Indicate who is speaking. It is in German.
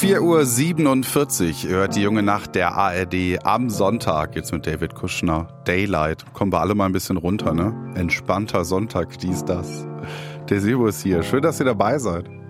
Speaker 1: 4:47 Uhr hört die junge Nacht der ARD am Sonntag. Jetzt mit David Kushner. Daylight. Kommen wir alle mal ein bisschen runter, ne? Entspannter Sonntag, dies, das. Der Sebo ist hier. Schön, dass ihr dabei seid.